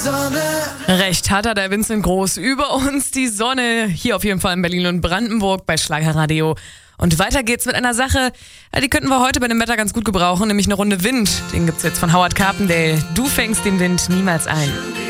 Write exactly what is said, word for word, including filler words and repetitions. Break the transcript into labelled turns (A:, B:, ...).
A: Recht hat er, der Vincent Groß. Über uns die Sonne, hier auf jeden Fall in Berlin und Brandenburg bei Schlagerradio. Und weiter geht's mit einer Sache, die könnten wir heute bei dem Wetter ganz gut gebrauchen, nämlich eine Runde Wind. Den gibt's jetzt von Howard Carpendale. Du fängst den Wind niemals ein.